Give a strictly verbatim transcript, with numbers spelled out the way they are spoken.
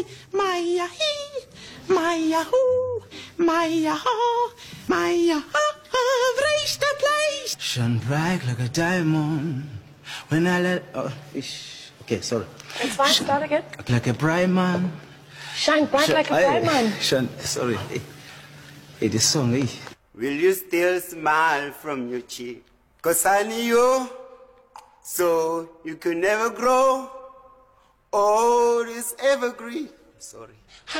Maya hee, Maya hoo, Maya ha, Maya ha, reach the place. Shine bright like a diamond when I let. Oh, ish. Okay, sorry. It's fine. Start again. Like a bright man. Shine bright Shine, like a diamond. Shine, sorry. Hey, hey, this song, hey. Will you still smile from your cheek? 'Cause I need you, so you can never grow old as evergreen. Sorry.